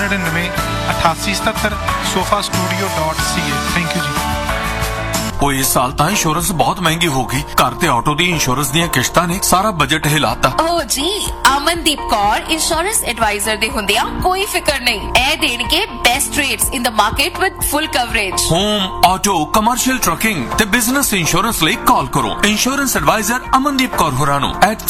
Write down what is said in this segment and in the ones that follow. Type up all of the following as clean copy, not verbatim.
8877 sofastudio.ca। Thank you जी। ਉਹ ਇਸ ਸਾਲ ਤਾਂ ਇੰਸ਼ੋਰੈਂਸ ਬਹੁਤ ਮਹਿੰਗੀ ਹੋ ਗਈ। ਘਰ ਤੇ ਆਟੋ ਦੀ ਇੰਸ਼ੋਰੈਂਸ ਦੀਆਂ ਕਿਸ਼ਤਾਂ ਨੇ ਸਾਰਾ ਬਜਟ ਹਿਲਾਤਾ। ਓ ਜੀ, ਅਮਨਦੀਪ ਕੌਰ ਇੰਸ਼ੋਰੈਂਸ ਐਡਵਾਈਜ਼ਰ ਦੇ ਹੁੰਦਿਆਂ ਕੋਈ ਫਿਕਰ ਨਹੀਂ। ਇਹ ਦੇਣਗੇ best rates in the market with full coverage. Home, auto, commercial trucking ਤੇ ਬਿਜ਼ਨਸ ਇੰਸ਼ੋਰੈਂਸ ਲਈ ਕਾਲ ਕਰੋ ਇੰਸ਼ੋਰੈਂਸ ਐਡਵਾਈਜ਼ਰ ਅਮਨਦੀਪ ਕੌਰ ਹੋਰਾਂ ਨੂੰ at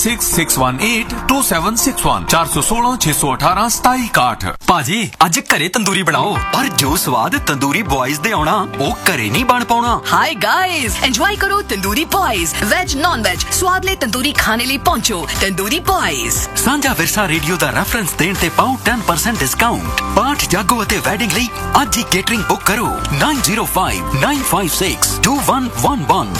4166182761 4166182761। ਭਾਜੀ ਅੱਜ ਘਰੇ ਤੰਦੂਰੀ ਬਣਾਓ, ਪਰ ਜੋ ਸਵਾਦ ਤੰਦੂਰੀ ਬॉयਜ਼ ਦੇ ਆਉਣਾ ਉਹ ਘਰੇ ਨਹੀਂ ਬਣ ਪਾਉਣਾ। हाय गाइस, एंजॉय करो tandoori boys. Veg non veg स्वाद ले तंदूरी खाने लिए पहुंचो तंदूरी बॉयज। ਸਾਂਝਾ ਵਿਰਸਾ ਰੇਡੀਓ ਦਾ ਰੈਫਰੈਂਸ ਦੇਣ ਤੇ ਪਾਓ 10% ਡਿਸਕਾਊਂਟ। ਪਾਠ ਜਾਗੋ ਅਤੇ ਵੈਡਿੰਗ ਲਈ ਅੱਜ ਹੀ ਕੇਟਰਿੰਗ ਬੁੱਕ ਕਰੋ 9059562111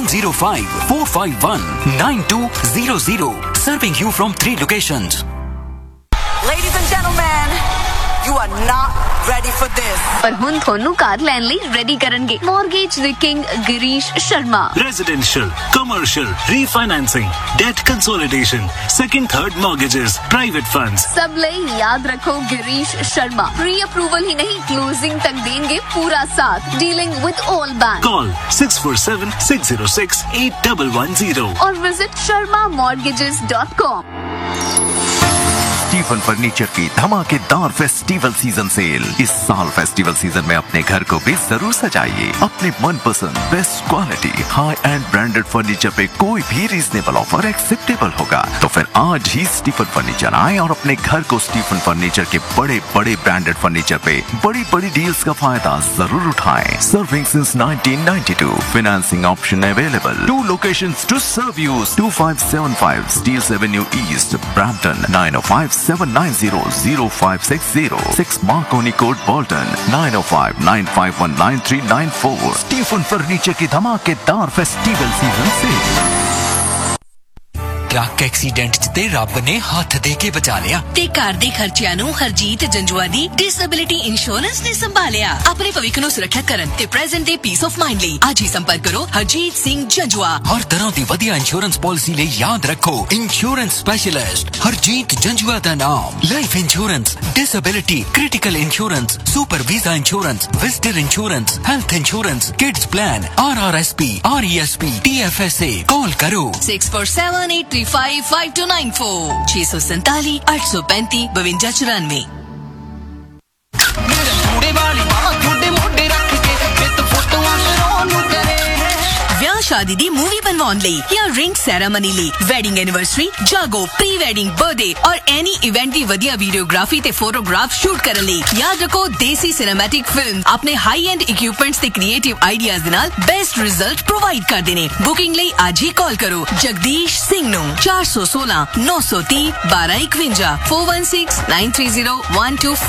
9054519200 serving you from 3 locations। Ladies and gentlemen, you are not ready for this। पर हुन थोनू कार लैन लई ready करनगे mortgage the king Girish Sharma. Residential, commercial, refinancing, debt consolidation, second, third mortgages, private funds। सब लई याद रखो गिरीश शर्मा प्री अप्रूवल ही नहीं closing तक देंगे पूरा साथ। Dealing with all bank. Call 647-606-8110 और विजिट sharmamortgages.com। स्टीफन फर्नीचर की धमाकेदार फेस्टिवल सीजन सेल। इस साल फेस्टिवल सीजन में अपने घर को भी जरूर सजाइए अपने मनपसंद best quality high and branded furniture पे कोई भी रीजनेबल ऑफर एक्सेप्टेबल होगा। तो फिर आज ही स्टीफन फर्नीचर आए और अपने घर को स्टीफन फर्नीचर के बड़े बड़े ब्रांडेड फर्नीचर पे बड़ी बड़ी डील्स का फायदा जरूर उठाएं। Serving since 1992, financing option available. 2 locations to serve you: 2575 Steeles Avenue East, Brampton, 9057900560, 6 Marconi Court, Bolton, 9059519394। Stephen furniture की धमाकेदार फेस्टिवल सीजन से। ट्रक एक्सीडेंट च ते रब ने हथ दे के बचा लिया ते घर दे खर्चिਆਂ ਨੂੰ ਹਰਜੀਤ ਜੰਜੂਆ ਦੀ ਡਿਸੇਬਿਲਿਟੀ ਇੰਸ਼ੋਰੈਂਸ ਨੇ ਸੰਭਾਲਿਆ। ਆਪਣੇ ਭਵਿੱਖ ਨੂੰ ਸੁਰੱਖਿਅਤ ਕਰਨ ਤੇ ਪ੍ਰੈਜ਼ੈਂਟ ਦੇ ਪੀਸ ਆਫ ਮਾਈਂਡ ਲਈ ਅੱਜ ਹੀ ਸੰਪਰਕ ਕਰੋ ਹਰਜੀਤ ਸਿੰਘ ਜੰਜੂਆ। हर तरह की वधिया इंश्योरेंस पॉलिसी लिए याद रखो इंश्योरेंस स्पेशलिस्ट हरजीत जंजुआ दा नाम। Life insurance, disability, critical insurance, super visa insurance, visitor insurance, health insurance, kids plan, RRSP, RESP, TFSA। Call करो 6478355294 647 835 5294। शादी दी मूवी बनवाउण लई या रिंग सैरेमनी लई वेडिंग एनिवर्सरी जागो प्री वेडिंग बर्थडे और एनी इवेंट दी वधिया वीडियोग्राफी ते फोटोग्राफ शूट करन लई याद रखो देसी सिनेमैटिक फिल्म अपने हाई एंड इक्विपमेंट्स ते क्रिएटिव आइडियाज दे नाल बेस्ट रिजल्ट प्रोवाइड कर देने। बुकिंग लई आज ही कॉल करो जगदीश सिंह नु 416 930 1251 416 930 1251।